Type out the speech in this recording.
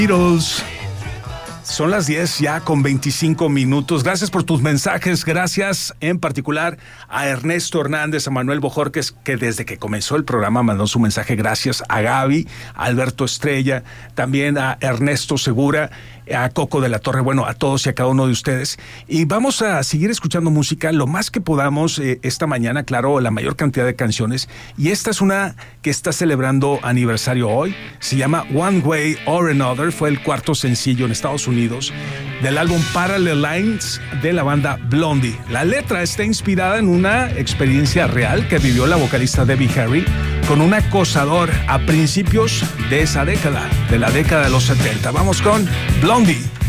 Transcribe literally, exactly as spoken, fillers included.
Beatles. Son las diez ya con veinticinco minutos. Gracias por tus mensajes. Gracias en particular a Ernesto Hernández, a Manuel Bojorques, que desde que comenzó el programa mandó su mensaje. Gracias a Gaby, a Alberto Estrella, también a Ernesto Segura, a Coco de la Torre, bueno, a todos y a cada uno de ustedes. Y vamos a seguir escuchando música lo más que podamos eh, esta mañana, claro, la mayor cantidad de canciones. Y esta es una que está celebrando aniversario hoy. Se llama One Way or Another. Fue el cuarto sencillo en Estados Unidos del álbum Parallel Lines de la banda Blondie. La letra está inspirada en una experiencia real que vivió la vocalista Debbie Harry con un acosador a principios de esa década, de la década de los setenta. Vamos con Blondie.